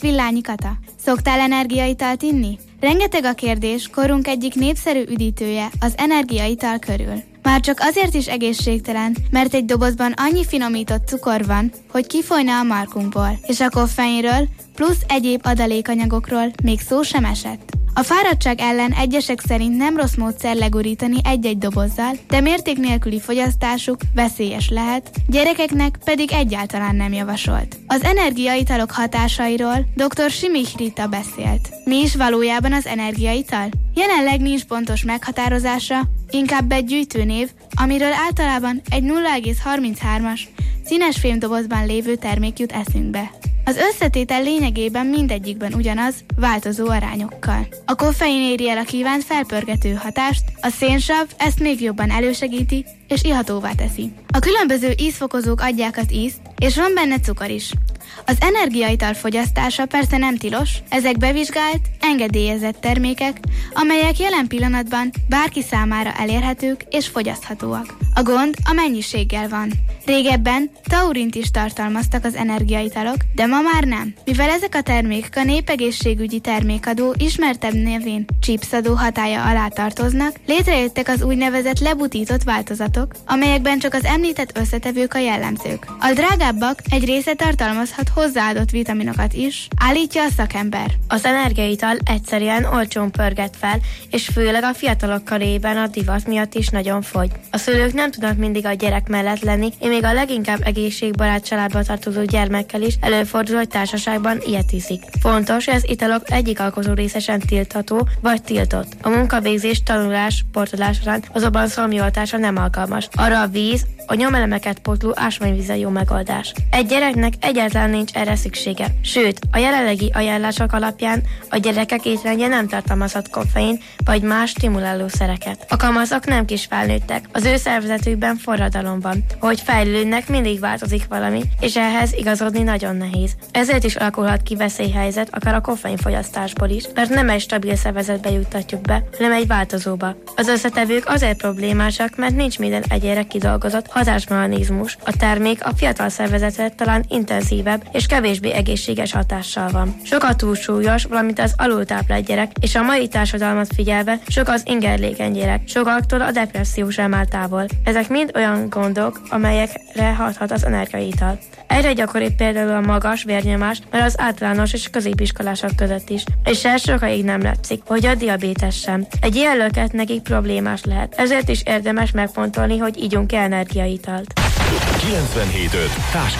Villányi Kata. Szoktál energiaitalt inni? Rengeteg a kérdés korunk egyik népszerű üdítője az energiaital körül. Már csak azért is egészségtelen, mert egy dobozban annyi finomított cukor van, hogy kifolyna a markunkból, és a koffeinről plusz egyéb adalékanyagokról még szó sem esett. A fáradtság ellen egyesek szerint nem rossz módszer legurítani egy-egy dobozzal, de mérték nélküli fogyasztásuk veszélyes lehet, gyerekeknek pedig egyáltalán nem javasolt. Az energiaitalok hatásairól dr. Simich Rita beszélt. Mi is valójában az energiaital? Jelenleg nincs pontos meghatározása, inkább egy gyűjtőnév, amiről általában egy 0,33-as színes fémdobozban lévő termék jut eszünkbe. Az összetétel lényegében mindegyikben ugyanaz, változó arányokkal. A koffein éri el a kívánt felpörgető hatást, a szénsav ezt még jobban elősegíti és ihatóvá teszi. A különböző ízfokozók adják az ízt, és van benne cukor is. Az energiaital fogyasztása persze nem tilos, ezek bevizsgált, engedélyezett termékek, amelyek jelen pillanatban bárki számára elérhetők és fogyaszthatóak. A gond a mennyiséggel van. Régebben taurint is tartalmaztak az energiaitalok, de ma már nem. Mivel ezek a termékek a népegészségügyi termékadó ismertebb nevén chipsadó hatálya alá tartoznak, létrejöttek az úgynevezett lebutított változatok, amelyekben csak az említett összetevők a jellemzők. A drágábbak egy része tartalmazhat hozzáadott vitaminokat is, állítja a szakember. Az energiaital egyszerűen olcsón pörget fel, és főleg a fiatalok körében a divat miatt is nagyon fogy. A szülők nem tudnak mindig a gyerek mellett lenni, még a leginkább egészségbarát családba tartozó gyermekkel is előfordul, hogy társaságban ilyet iszik. Fontos, hogy az italok egyik alkotó részesen tiltható vagy tiltott. A munkavégzés, tanulás, sportolás során azonban szomjoltása nem alkalmas. Arra a víz, a nyomelemeket pótló ásványvíz a jó megoldás. Egy gyereknek egyáltalán nincs erre szüksége. Sőt, a jelenlegi ajánlások alapján a gyerekek étrendje nem tartalmazhat koffein vagy más stimulálószereket. A kamaszok nem kis felnőttek. Az ő szervezetükben forradalom van. Ahogy fejlődnek, mindig változik valami, és ehhez igazodni nagyon nehéz. Ezért is alakulhat ki veszélyhelyzet akár a koffeinfogyasztásból is, mert nem egy stabil szervezetbe juttatjuk be, hanem egy változóba. Az összetevők azért problémásak, mert nincs minden egyére kidolgozott hatásmechanizmus. A termék a fiatal szervezetre talán intenzívebb és kevésbé egészséges hatással van. Sok a túlsúlyos, valamint az alultáplált gyerek, és a mai társadalmat figyelve sok az ingerlékeny gyerek, sokaktól a depresszió sem áll távol. Ezek mind olyan gondok, amelyekre hathat az energiaital. Egyre gyakoribb például a magas vérnyomás, mert az általános és középiskolások között is, és ez sokáig nem látszik, hogy a diabétes sem. Egy ilyen löket nekik problémás lehet, ezért is érdemes megfontolni, hogy ígyunk-e energiaitalt. 97.5